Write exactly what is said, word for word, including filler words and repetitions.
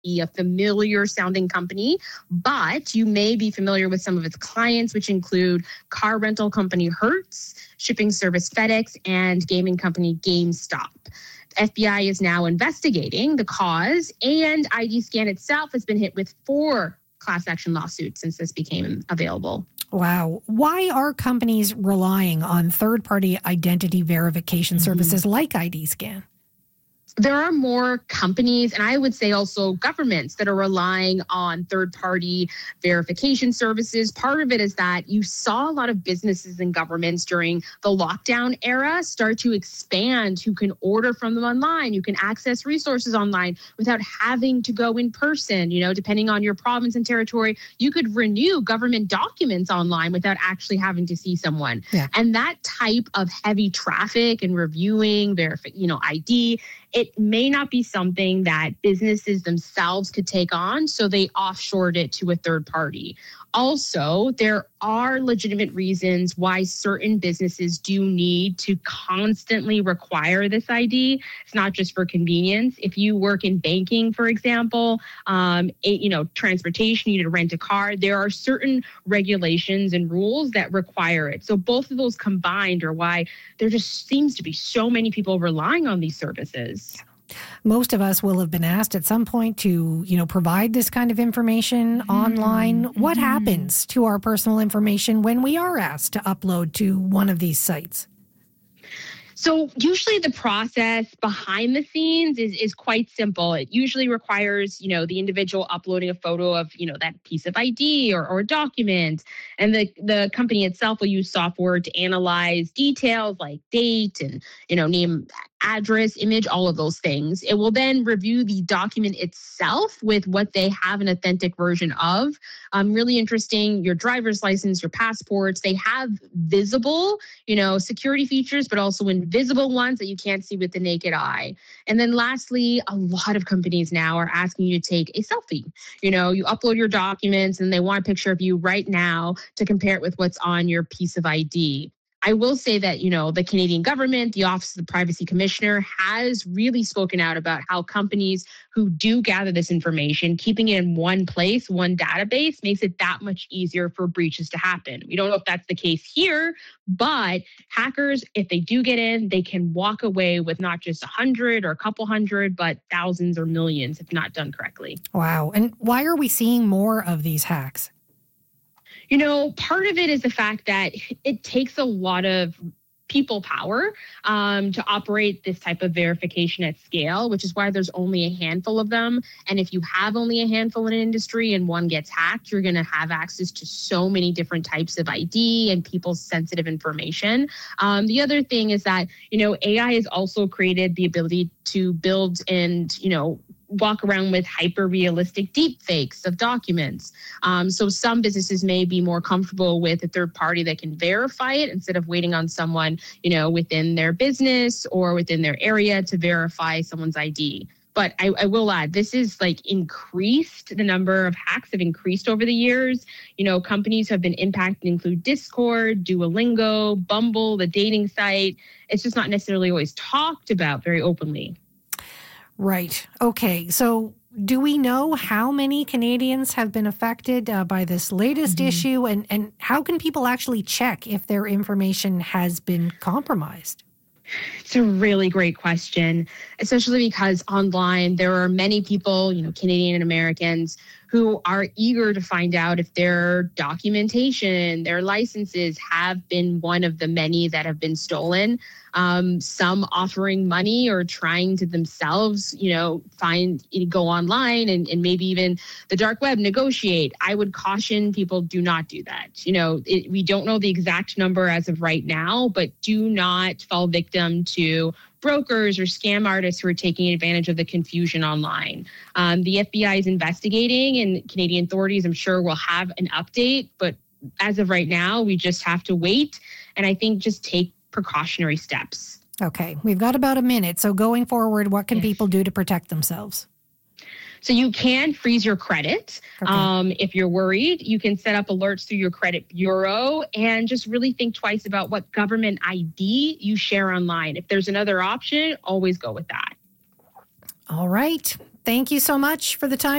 be a familiar sounding company, but you may be familiar with some of its clients, which include car rental company Hertz, shipping service FedEx, and gaming company GameStop. The F B I is now investigating the cause, and I D Scan itself has been hit with four class action lawsuits since this became available. Wow. Why are companies relying on third-party identity verification Mm-hmm. services like I D Scan? There are more companies, and I would say also governments, that are relying on third-party verification services. Part of it is that you saw a lot of businesses and governments during the lockdown era start to expand who can order from them online. You can access resources online without having to go in person. You know, depending on your province and territory, you could renew government documents online without actually having to see someone. Yeah. And that type of heavy traffic and reviewing, verify, you know, I D, it may not be something that businesses themselves could take on, so they offshored it to a third party. Also, there are legitimate reasons why certain businesses do need to constantly require this I D. It's not just for convenience. If you work in banking, for example, um, it, you know, transportation, you need to rent a car, there are certain regulations and rules that require it. So both of those combined are why there just seems to be so many people relying on these services. Most of us will have been asked at some point to, you know, provide this kind of information mm-hmm. online. What mm-hmm. happens to our personal information when we are asked to upload to one of these sites? So usually the process behind the scenes is, is quite simple. It usually requires, you know, the individual uploading a photo of, you know, that piece of I D or, or document. And the, the company itself will use software to analyze details like date and, you know, name, address, image, all of those things. It will then review the document itself with what they have an authentic version of. Um, really interesting, your driver's license, your passports, they have visible, you know, security features, but also invisible ones that you can't see with the naked eye. And then lastly, a lot of companies now are asking you to take a selfie. You know, you upload your documents and they want a picture of you right now to compare it with what's on your piece of I D. I will say that, you know, the Canadian government, the Office of the Privacy Commissioner has really spoken out about how companies who do gather this information, keeping it in one place, one database, makes it that much easier for breaches to happen. We don't know if that's the case here, but hackers, if they do get in, they can walk away with not just a hundred or a couple hundred, but thousands or millions if not done correctly. Wow. And why are we seeing more of these hacks? You know, part of it is the fact that it takes a lot of people power um, to operate this type of verification at scale, which is why there's only a handful of them. And if you have only a handful in an industry and one gets hacked, you're going to have access to so many different types of I D and people's sensitive information. Um, the other thing is that, you know, A I has also created the ability to build and, you know, walk around with hyper-realistic deep fakes of documents. Um, so some businesses may be more comfortable with a third party that can verify it instead of waiting on someone, you know, within their business or within their area to verify someone's I D. But I, I will add, this is like increased, the number of hacks have increased over the years. You know, companies have been impacted include Discord, Duolingo, Bumble, the dating site. It's just not necessarily always talked about very openly. Right. Okay. So do we know how many Canadians have been affected uh, by this latest mm-hmm. issue? And, and how can people actually check if their information has been compromised? It's a really great question, especially because online there are many people, you know, Canadian and Americans, who are eager to find out if their documentation, their licenses have been one of the many that have been stolen. Um, some offering money or trying to themselves, you know, find, you know, go online and, and maybe even the dark web negotiate. I would caution people, do not do that. You know, it, we don't know the exact number as of right now, but do not fall victim to brokers or scam artists who are taking advantage of the confusion online. Um, the F B I is investigating, and Canadian authorities, I'm sure, will have an update. But as of right now, we just have to wait. And I think just take precautionary steps. Okay, we've got about a minute. So going forward, what can yes. people do to protect themselves? So you can freeze your credit. Okay. Um, if you're worried, you can set up alerts through your credit bureau and just really think twice about what government I D you share online. If there's another option, always go with that. All right. Thank you so much for the time